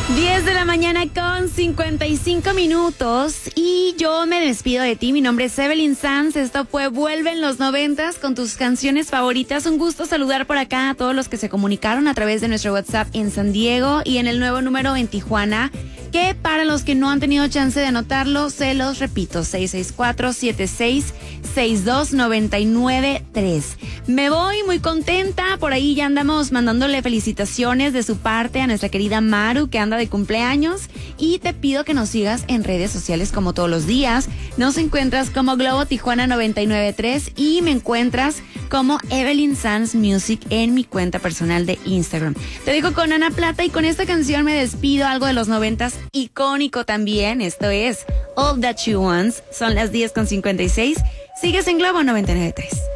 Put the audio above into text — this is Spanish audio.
10 de la mañana con 55 minutos y yo me despido de ti. Mi nombre es Evelyn Sanz. Esto fue Vuelve en los 90s con tus canciones favoritas. Un gusto saludar por acá a todos los que se comunicaron a través de nuestro WhatsApp en San Diego y en el nuevo número en Tijuana, que para los que no han tenido chance de anotarlo, se los repito, 664-7662-993. Me voy muy contenta, por ahí ya andamos mandándole felicitaciones de su parte a nuestra querida Maru, que anda de cumpleaños, y te pido que nos sigas en redes sociales como todos los días. Nos encuentras como Globo Tijuana 993 y me encuentras como Evelyn Sanz Music en mi cuenta personal de Instagram. Te dejo con Ana Plata y con esta canción me despido, algo de los 90s, icónico también. Esto es All That You Want. Son las 10:56. Sigues en Globo 993.